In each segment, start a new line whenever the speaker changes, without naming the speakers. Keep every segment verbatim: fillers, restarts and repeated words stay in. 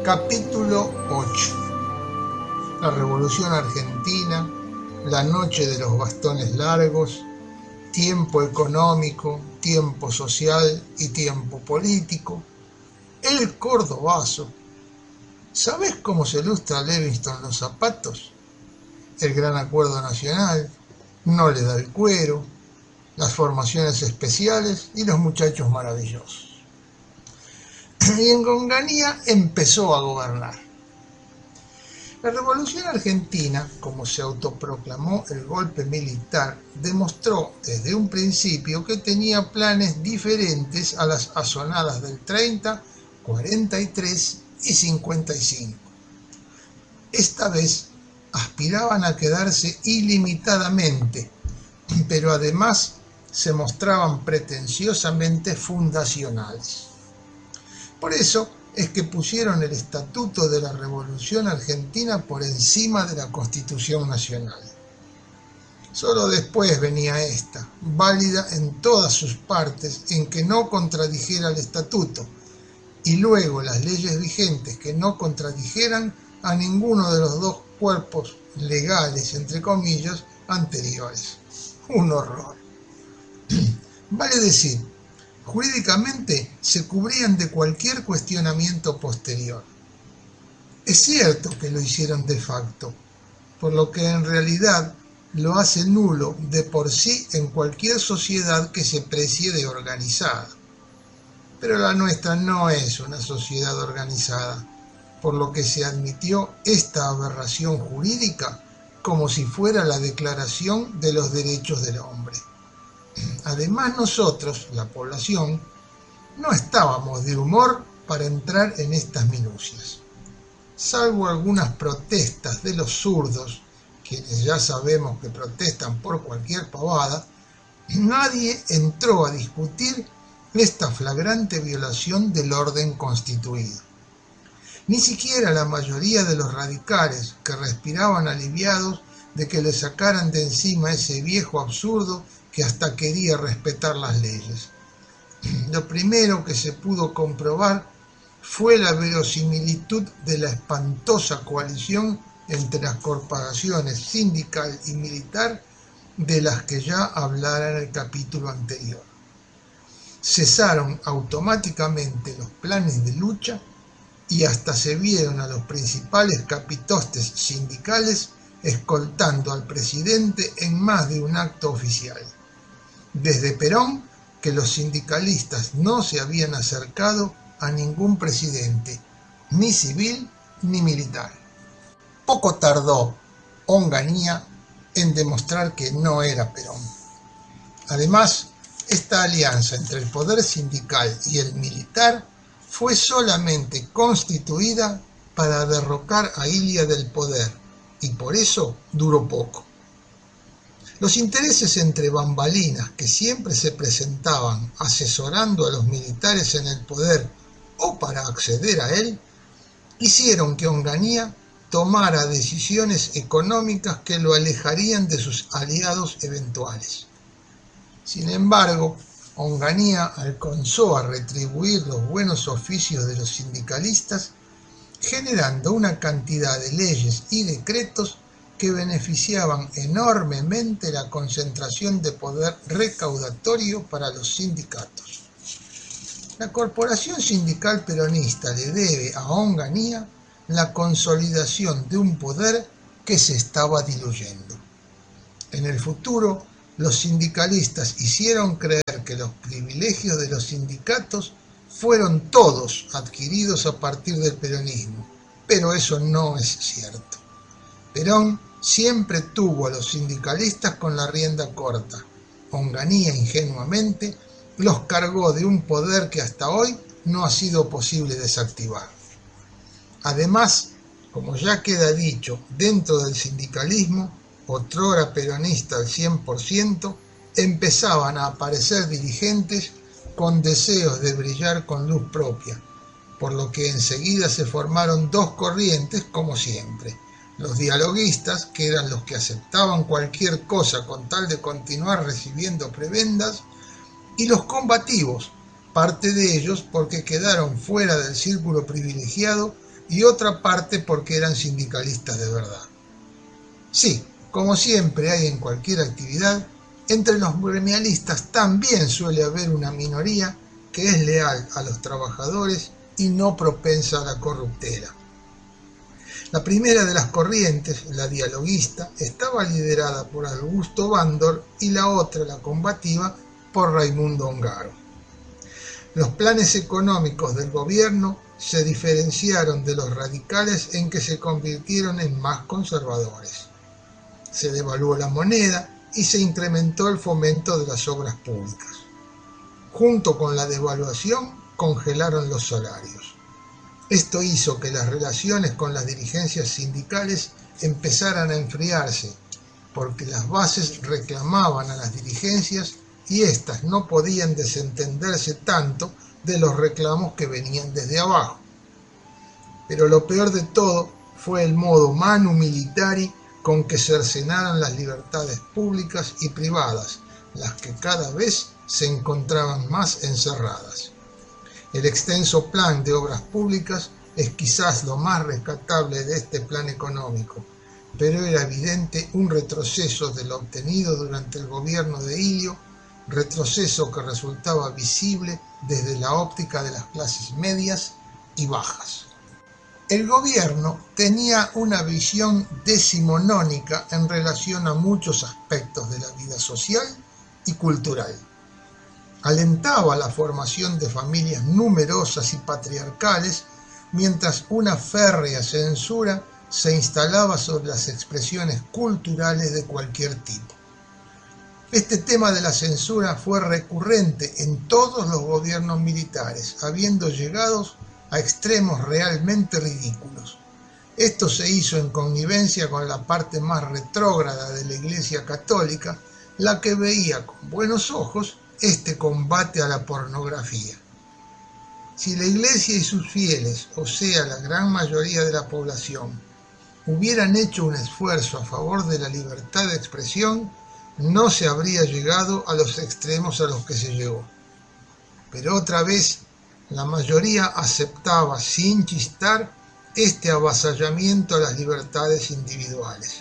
Capítulo ocho. La Revolución Argentina, la noche de los bastones largos, tiempo económico, tiempo social y tiempo político, el cordobazo. ¿Sabés cómo se lustra Levingston los zapatos? El gran acuerdo nacional, no le da el cuero, las formaciones especiales y los muchachos maravillosos. Y en Onganía empezó a gobernar. La Revolución Argentina, como se autoproclamó el golpe militar, demostró desde un principio que tenía planes diferentes a las asonadas del treinta, cuarenta y tres y cincuenta y cinco. Esta vez aspiraban a quedarse ilimitadamente, pero además se mostraban pretenciosamente fundacionales. Por eso es que pusieron el Estatuto de la Revolución Argentina por encima de la Constitución Nacional. Solo después venía esta, válida en todas sus partes, en que no contradijera el Estatuto, y luego las leyes vigentes que no contradijeran a ninguno de los dos cuerpos legales, entre comillas, anteriores. Un horror. Vale decir, jurídicamente se cubrían de cualquier cuestionamiento posterior. Es cierto que lo hicieron de facto, por lo que en realidad lo hace nulo de por sí en cualquier sociedad que se precie de organizada. Pero la nuestra no es una sociedad organizada, por lo que se admitió esta aberración jurídica como si fuera la Declaración de los Derechos del Hombre. Además nosotros, la población, no estábamos de humor para entrar en estas minucias. Salvo algunas protestas de los zurdos, quienes ya sabemos que protestan por cualquier pavada, nadie entró a discutir esta flagrante violación del orden constituido. Ni siquiera la mayoría de los radicales, que respiraban aliviados de que le sacaran de encima ese viejo absurdo que hasta quería respetar las leyes. Lo primero que se pudo comprobar fue la verosimilitud de la espantosa coalición entre las corporaciones sindical y militar de las que ya hablara en el capítulo anterior. Cesaron automáticamente los planes de lucha y hasta se vieron a los principales capitostes sindicales escoltando al presidente en más de un acto oficial. Desde Perón, que los sindicalistas no se habían acercado a ningún presidente, ni civil ni militar. Poco tardó Onganía en demostrar que no era Perón. Además, esta alianza entre el poder sindical y el militar fue solamente constituida para derrocar a Ilia del poder, y por eso duró poco. Los intereses entre bambalinas que siempre se presentaban asesorando a los militares en el poder o para acceder a él, hicieron que Onganía tomara decisiones económicas que lo alejarían de sus aliados eventuales. Sin embargo, Onganía alcanzó a retribuir los buenos oficios de los sindicalistas, generando una cantidad de leyes y decretos que beneficiaban enormemente la concentración de poder recaudatorio para los sindicatos. La Corporación Sindical Peronista le debe a Onganía la consolidación de un poder que se estaba diluyendo. En el futuro, los sindicalistas hicieron creer que los privilegios de los sindicatos fueron todos adquiridos a partir del peronismo, pero eso no es cierto. Perón siempre tuvo a los sindicalistas con la rienda corta. Onganía ingenuamente los cargó de un poder que hasta hoy no ha sido posible desactivar. Además, como ya queda dicho, dentro del sindicalismo, otrora peronista al cien por ciento, empezaban a aparecer dirigentes con deseos de brillar con luz propia, por lo que enseguida se formaron dos corrientes como siempre: los dialoguistas, que eran los que aceptaban cualquier cosa con tal de continuar recibiendo prebendas, y los combativos, parte de ellos porque quedaron fuera del círculo privilegiado y otra parte porque eran sindicalistas de verdad. Sí, como siempre hay en cualquier actividad, entre los gremialistas también suele haber una minoría que es leal a los trabajadores y no propensa a la corruptela. La primera de las corrientes, la dialoguista, estaba liderada por Augusto Bandor y la otra, la combativa, por Raimundo Ongaro. Los planes económicos del gobierno se diferenciaron de los radicales en que se convirtieron en más conservadores. Se devaluó la moneda y se incrementó el fomento de las obras públicas. Junto con la devaluación, congelaron los salarios. Esto hizo que las relaciones con las dirigencias sindicales empezaran a enfriarse, porque las bases reclamaban a las dirigencias y éstas no podían desentenderse tanto de los reclamos que venían desde abajo. Pero lo peor de todo fue el modo manu militari con que cercenaron las libertades públicas y privadas, las que cada vez se encontraban más encerradas. El extenso plan de obras públicas es quizás lo más rescatable de este plan económico, pero era evidente un retroceso de lo obtenido durante el gobierno de Ilio, retroceso que resultaba visible desde la óptica de las clases medias y bajas. El gobierno tenía una visión decimonónica en relación a muchos aspectos de la vida social y cultural. Alentaba la formación de familias numerosas y patriarcales, mientras una férrea censura se instalaba sobre las expresiones culturales de cualquier tipo. Este tema de la censura fue recurrente en todos los gobiernos militares, habiendo llegado a extremos realmente ridículos. Esto se hizo en connivencia con la parte más retrógrada de la Iglesia Católica, la que veía con buenos ojos este combate a la pornografía. Si la Iglesia y sus fieles, o sea, la gran mayoría de la población, hubieran hecho un esfuerzo a favor de la libertad de expresión, no se habría llegado a los extremos a los que se llegó. Pero otra vez, la mayoría aceptaba sin chistar este avasallamiento a las libertades individuales.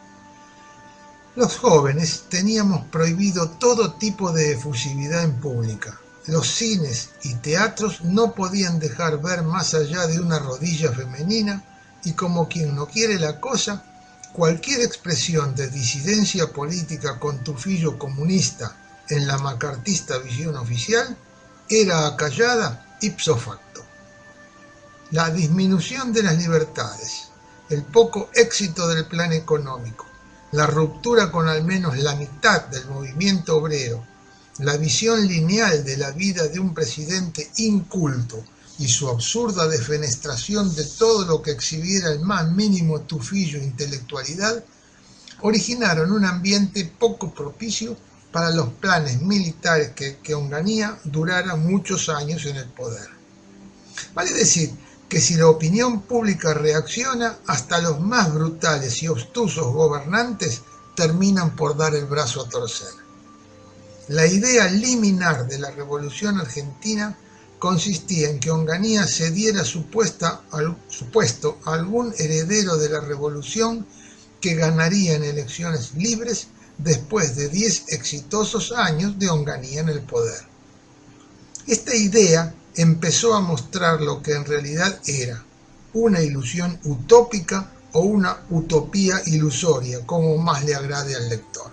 Los jóvenes teníamos prohibido todo tipo de efusividad en pública. Los cines y teatros no podían dejar ver más allá de una rodilla femenina y, como quien no quiere la cosa, cualquier expresión de disidencia política con tufillo comunista en la macartista visión oficial era acallada ipso facto. La disminución de las libertades, el poco éxito del plan económico, la ruptura con al menos la mitad del movimiento obrero, la visión lineal de la vida de un presidente inculto y su absurda defenestración de todo lo que exhibiera el más mínimo tufillo e intelectualidad, originaron un ambiente poco propicio para los planes militares que, que Onganía durara muchos años en el poder. Vale decir que si la opinión pública reacciona, hasta los más brutales y obtusos gobernantes terminan por dar el brazo a torcer. La idea liminar de la Revolución Argentina consistía en que Onganía cediera su, puesta, al, su puesto a algún heredero de la Revolución que ganaría en elecciones libres después de diez exitosos años de Onganía en el poder. Esta idea empezó a mostrar lo que en realidad era una ilusión utópica o una utopía ilusoria, como más le agrade al lector.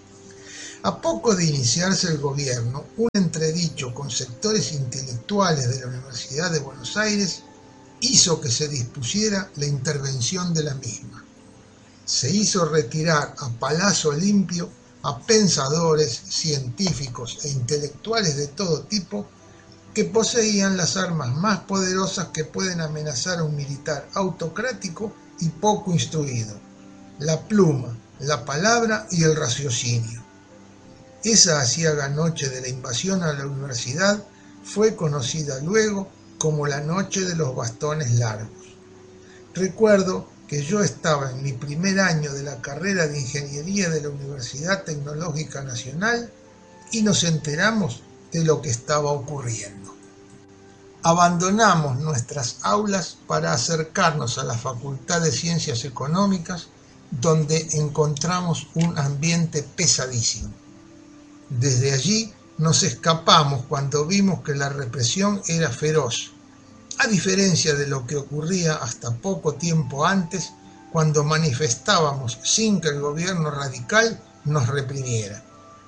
A poco de iniciarse el gobierno, un entredicho con sectores intelectuales de la Universidad de Buenos Aires hizo que se dispusiera la intervención de la misma. Se hizo retirar a palazo limpio a pensadores, científicos e intelectuales de todo tipo que poseían las armas más poderosas que pueden amenazar a un militar autocrático y poco instruido: la pluma, la palabra y el raciocinio. Esa aciaga noche de la invasión a la universidad fue conocida luego como la noche de los bastones largos. Recuerdo que yo estaba en mi primer año de la carrera de ingeniería de la Universidad Tecnológica Nacional y nos enteramos de lo que estaba ocurriendo. abandonamos nuestras aulas para acercarnos a la Facultad de Ciencias Económicas, donde encontramos un ambiente pesadísimo. Desde allí nos escapamos cuando vimos que la represión era feroz, a diferencia de lo que ocurría hasta poco tiempo antes, cuando manifestábamos sin que el gobierno radical nos reprimiera.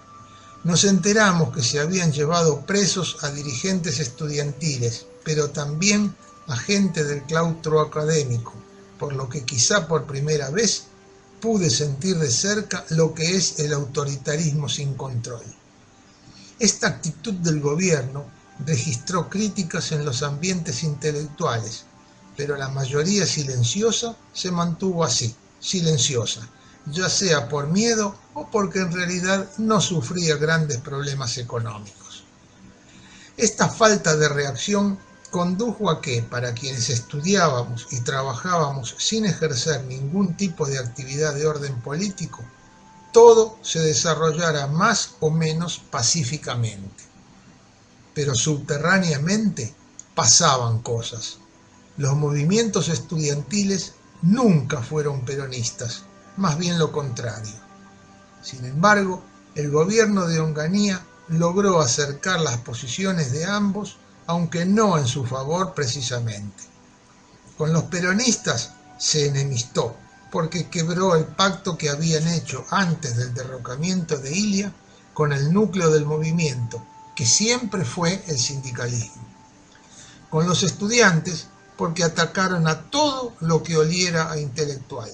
Nos enteramos que se habían llevado presos a dirigentes estudiantiles, pero también a gente del claustro académico, por lo que quizá por primera vez pude sentir de cerca lo que es el autoritarismo sin control. Esta actitud del gobierno registró críticas en los ambientes intelectuales, pero la mayoría silenciosa se mantuvo así, silenciosa, ya sea por miedo o porque en realidad no sufría grandes problemas económicos. Esta falta de reacción condujo a que, para quienes estudiábamos y trabajábamos sin ejercer ningún tipo de actividad de orden político, todo se desarrollara más o menos pacíficamente. Pero subterráneamente pasaban cosas. Los movimientos estudiantiles nunca fueron peronistas, más bien lo contrario. Sin embargo, el gobierno de Onganía logró acercar las posiciones de ambos, aunque no en su favor precisamente. Con los peronistas se enemistó, porque quebró el pacto que habían hecho antes del derrocamiento de Ilia con el núcleo del movimiento, que siempre fue el sindicalismo. Con los estudiantes, porque atacaron a todo lo que oliera a intelectual.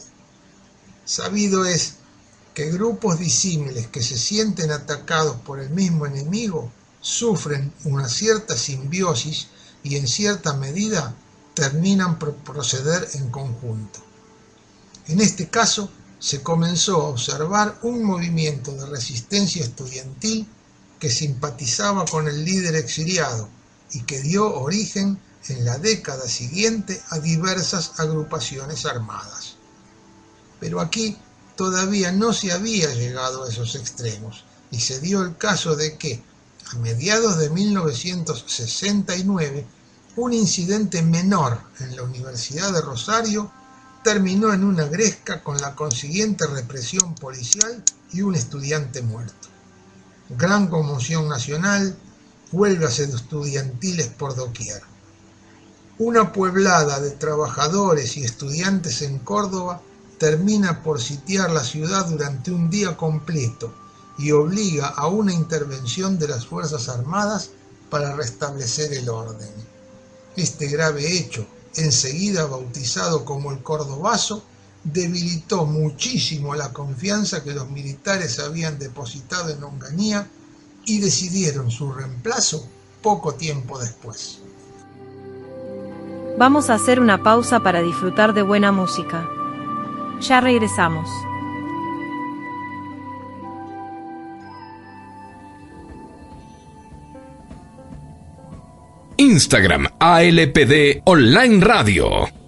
Sabido es que grupos disímiles que se sienten atacados por el mismo enemigo sufren una cierta simbiosis y en cierta medida terminan por proceder en conjunto. En este caso, se comenzó a observar un movimiento de resistencia estudiantil que simpatizaba con el líder exiliado y que dio origen en la década siguiente a diversas agrupaciones armadas. Pero aquí todavía no se había llegado a esos extremos y se dio el caso de que, a mediados de mil novecientos sesenta y nueve, un incidente menor en la Universidad de Rosario terminó en una gresca con la consiguiente represión policial y un estudiante muerto. Gran conmoción nacional, huelgas estudiantiles por doquier. Una pueblada de trabajadores y estudiantes en Córdoba termina por sitiar la ciudad durante un día completo y obliga a una intervención de las Fuerzas Armadas para restablecer el orden. Este grave hecho, enseguida bautizado como el Cordobazo, debilitó muchísimo la confianza que los militares habían depositado en Onganía y decidieron su reemplazo poco tiempo después.
Vamos a hacer una pausa para disfrutar de buena música. Ya regresamos.
Instagram A L P D Online Radio.